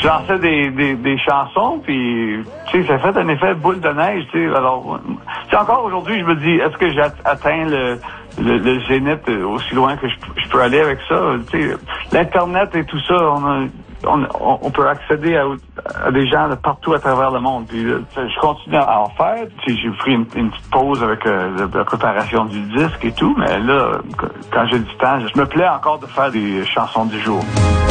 je lançais des chansons, puis tu sais, ça fait un effet boule de neige, tu sais. Alors, encore aujourd'hui, je me dis, est-ce que j'ai atteint le zénith aussi loin que je peux aller avec ça? Tu sais, l'Internet et tout ça, on peut accéder à des gens de partout à travers le monde. Puis, je continue à en faire. Tu sais, j'ai pris une petite pause avec la préparation du disque et tout, mais là, quand j'ai du temps, je me plais encore de faire des chansons du jour.